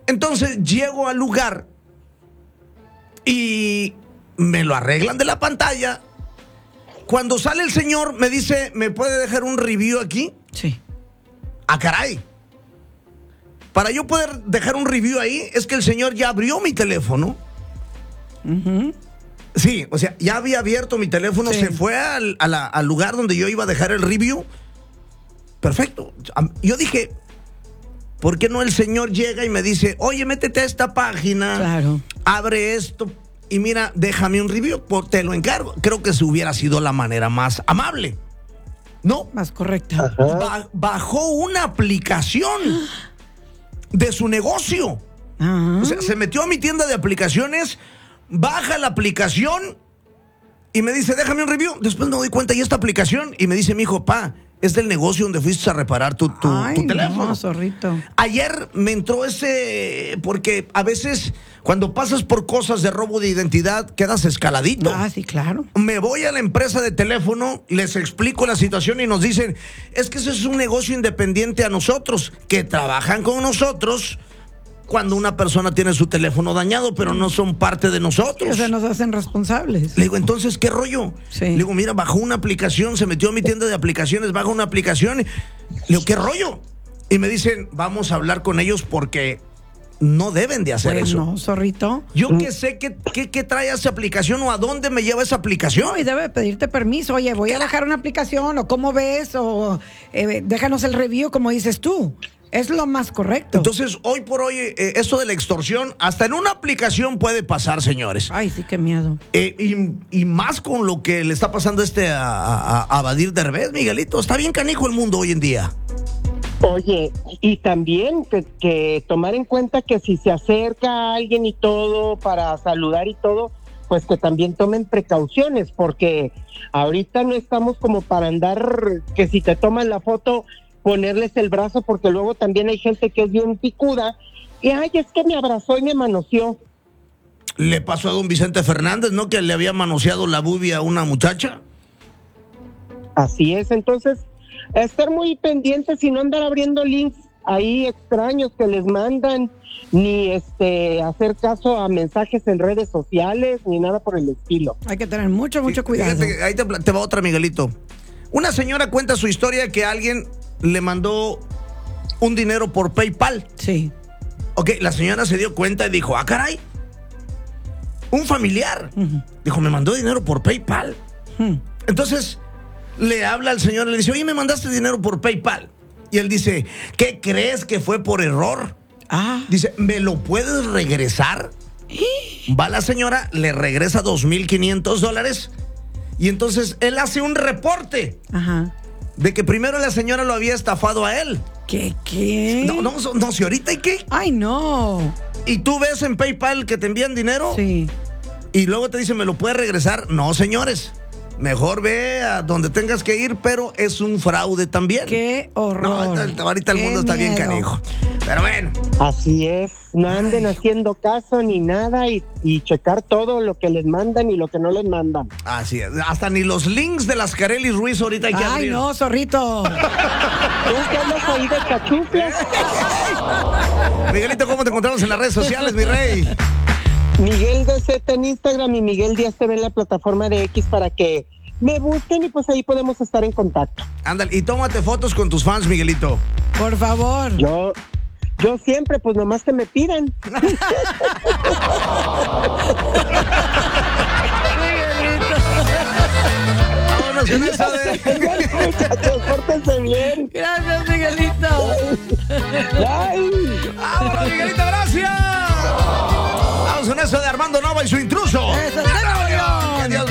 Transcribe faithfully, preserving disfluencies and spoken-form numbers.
Entonces llego al lugar y me lo arreglan de la pantalla. Cuando sale el señor, me dice, ¿me puede dejar un review aquí? Sí. Ah, caray. Para yo poder dejar un review ahí, es que el señor ya abrió mi teléfono. Uh-huh. Sí, o sea, ya había abierto mi teléfono, sí. Se fue al, a la, al lugar donde yo iba a dejar el review. Perfecto. Yo dije, ¿por qué no el señor llega y me dice, oye, métete a esta página, claro, abre esto y mira, déjame un review, te lo encargo? Creo que se hubiera sido la manera más amable, ¿no? Más correcta. Ba- bajó una aplicación de su negocio. Uh-huh. O sea, se metió a mi tienda de aplicaciones, baja la aplicación y me dice, déjame un review. Después me doy cuenta, y esta aplicación, y me dice mi hijo, pa, es del negocio donde fuiste a reparar tu, tu, Ay, tu teléfono. No, zorrito. Ayer me entró ese, porque a veces cuando pasas por cosas de robo de identidad quedas escaladito. Ah, sí, claro. Me voy a la empresa de teléfono, les explico la situación y nos dicen, es que ese es un negocio independiente a nosotros, que trabajan con nosotros cuando una persona tiene su teléfono dañado, pero no son parte de nosotros. O sea, nos hacen responsables. Le digo, entonces, ¿qué rollo? Sí. Le digo, mira, bajó una aplicación, se metió a mi tienda de aplicaciones, baja una aplicación. Le digo, ¿qué rollo? Y me dicen, vamos a hablar con ellos porque no deben de hacer pues eso. No, zorrito. Yo que sé qué, qué, qué trae esa aplicación o a dónde me lleva esa aplicación. No, y debe pedirte permiso. Oye, voy a bajar una aplicación, o cómo ves, o eh, déjanos el review, como dices tú. Es lo más correcto. Entonces, hoy por hoy, eh, esto de la extorsión, hasta en una aplicación puede pasar, señores. Ay, sí, qué miedo. Eh, y, y más con lo que le está pasando este a, a, a Badir Derbez, Miguelito. Está bien canijo el mundo hoy en día. Oye, y también que, que tomar en cuenta que si se acerca a alguien y todo para saludar y todo, pues que también tomen precauciones, porque ahorita no estamos como para andar, que si te toman la foto, ponerles el brazo, porque luego también hay gente que es bien picuda y ay, es que me abrazó y me manoseó. Le pasó a don Vicente Fernández, ¿no? Que le había manoseado la bubia a una muchacha. Así es, entonces estar muy pendientes y no andar abriendo links ahí extraños que les mandan, ni este hacer caso a mensajes en redes sociales, ni nada por el estilo. Hay que tener mucho, mucho cuidado. Fíjate, ahí te, te va otra, Miguelito. Una señora cuenta su historia que alguien le mandó un dinero por PayPal. Sí. Ok, la señora se dio cuenta y dijo, ah, caray, un familiar. Uh-huh. Dijo, me mandó dinero por PayPal. Uh-huh. Entonces, le habla al señor y le dice, oye, me mandaste dinero por PayPal. Y él dice, ¿qué crees que fue por error? Ah. Dice, ¿me lo puedes regresar? ¿Eh? Va la señora, le regresa dos mil quinientos dólares y entonces él hace un reporte. Ajá. De que primero la señora lo había estafado a él. ¿Qué? ¿Qué? No, no, no, si ahorita ¿y qué? Ay, no. ¿Y tú ves en PayPal que te envían dinero? Sí. Y luego te dicen, ¿me lo puedes regresar? No, señores. Mejor ve a donde tengas que ir, pero es un fraude también. ¡Qué horror! No, ahorita, ahorita el mundo está bien canijo. Pero bueno. Así es. No anden Ay. haciendo caso ni nada y, y checar todo lo que les mandan y lo que no les mandan. Así es. Hasta ni los links de las Carely Ruiz ahorita hay que Ay, abrir. Ay, no, zorrito. ¿Tú qué andas ahí de cachuflas? Miguelito, ¿cómo te encontramos en las redes sociales, mi rey? Miguel D Z en Instagram y Miguel Díaz T V en la plataforma de X para que me busquen y pues ahí podemos estar en contacto. Ándale, y tómate fotos con tus fans, Miguelito. Por favor. Yo, yo siempre, pues nomás que me pidan. Vámonos con eso de... Muchachos, pórtense bien. Gracias, Miguelito. Bye. Vámonos, Miguelito, gracias. Vamos con eso de Armando Nova y su intruso. Eso,